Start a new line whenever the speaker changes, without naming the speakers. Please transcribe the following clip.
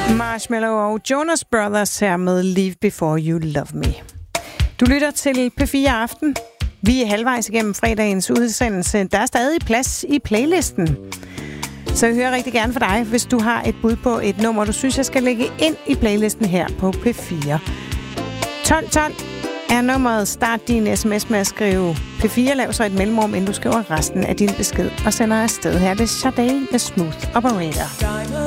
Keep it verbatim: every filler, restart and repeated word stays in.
Marshmello og Jonas Brothers her med Leave Before You Love Me. Du lytter til P fire Aften. Vi er halvvejs igennem fredagens udsendelse. Der er stadig plads i playlisten. Så jeg hører rigtig gerne fra dig, hvis du har et bud på et nummer, du synes, jeg skal lægge ind i playlisten her på P fire. tolv tolv er nummeret. Start din sms med at skrive P fire, lav så et mellemrum, inden du skriver resten af din besked og sender afsted. Her er det Sade med Smooth Operator.